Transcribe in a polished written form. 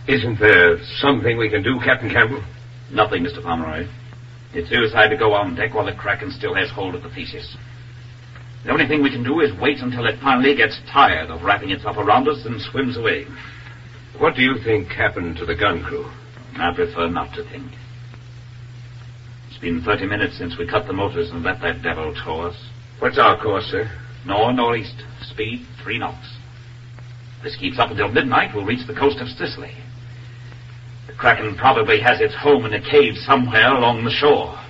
Isn't there something we can do, Captain Campbell? Nothing, Mr. Pomeroy. It's suicide to go on deck while the Kraken still has hold of the Theseus. The only thing we can do is wait until it finally gets tired of wrapping itself around us and swims away. What do you think happened to the gun crew? I prefer not to think. It's been 30 minutes since we cut the motors and let that devil tow us. What's our course, sir? Northeast. Speed 3 knots. If this keeps up until midnight, we'll reach the coast of Sicily. The Kraken probably has its home in a cave somewhere along the shore.